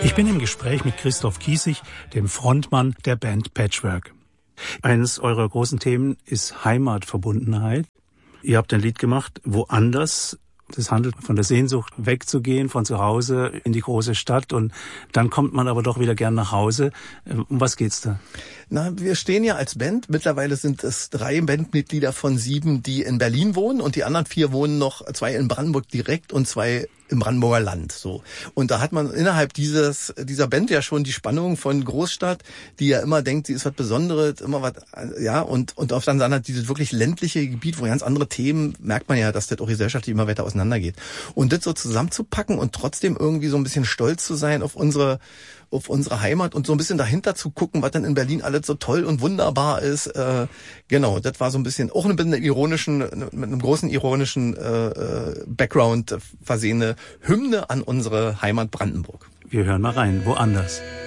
Ich bin im Gespräch mit Christoph Kiesig, dem Frontmann der Band Patchwork. Eines eurer großen Themen ist Heimatverbundenheit. Ihr habt ein Lied gemacht, Woanders. Das handelt von der Sehnsucht, wegzugehen von zu Hause in die große Stadt, und dann kommt man aber doch wieder gern nach Hause. Um was geht's da? Na, wir stehen ja als Band. Mittlerweile sind es 3 Bandmitglieder von 7, die in Berlin wohnen, und die anderen 4 wohnen noch, 2 in Brandenburg direkt und 2 im Brandenburger Land, so. Und da hat man innerhalb dieser Band ja schon die Spannung von Großstadt, die ja immer denkt, sie ist was Besonderes, immer was, ja, und auf dann hat dieses wirklich ländliche Gebiet, wo ganz andere Themen, merkt man ja, dass das auch gesellschaftlich immer weiter auseinandergeht. Und das so zusammenzupacken und trotzdem irgendwie so ein bisschen stolz zu sein auf unsere Heimat und so ein bisschen dahinter zu gucken, was dann in Berlin alles so toll und wunderbar ist. Genau, das war so ein bisschen auch mit einem großen ironischen Background versehene Hymne an unsere Heimat Brandenburg. Wir hören mal rein, Woanders.